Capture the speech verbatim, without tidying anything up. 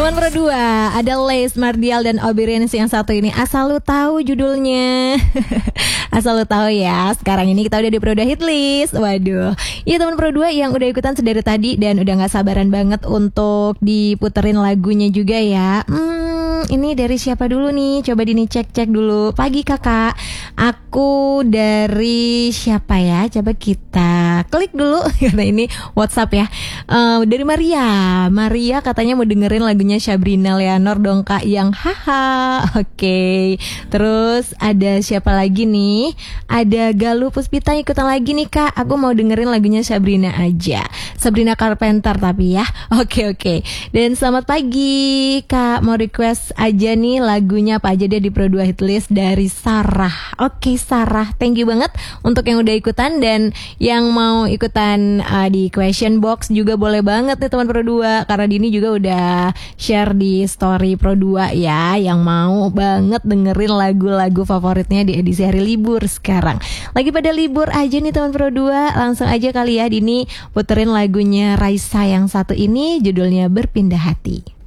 Teman Pro dua, ada Lace, Mardial, dan Oberyn yang satu ini. Asal lu tahu judulnya. Asal lu tahu ya, sekarang ini kita udah di Pro dua Hit List. Waduh. Iya teman Pro dua yang udah ikutan sedari tadi dan udah gak sabaran banget untuk diputerin lagunya juga ya. Hmm, ini dari siapa dulu nih? Coba dini cek-cek dulu. Pagi kakak. Aku dari siapa ya? Coba kita klik dulu karena ini WhatsApp ya. Uh, dari Maria. Maria katanya mau dengerin lagunya Sabrina Leonor dong kak yang haha. Oke. Okay. Terus ada siapa lagi nih? Ada Galuh Puspita ikutan lagi nih kak. Aku mau dengerin lagunya Sabrina aja. Sabrina Carpenter tapi ya. Oke okay, oke. Okay. Dan selamat pagi kak. Mau request aja nih lagunya apa aja dia di Pro dua Hit List dari Sarah. Oke okay, Sarah, thank you banget untuk yang udah ikutan dan yang mau ikutan uh, di question box juga boleh banget nih teman Pro dua karena Dini juga udah share di story Pro dua ya yang mau banget dengerin lagu-lagu favoritnya di edisi hari libur sekarang. Lagi pada libur aja nih teman Pro dua, langsung aja kali ya Dini puterin lagunya Raisa yang satu ini judulnya Berpindah Hati.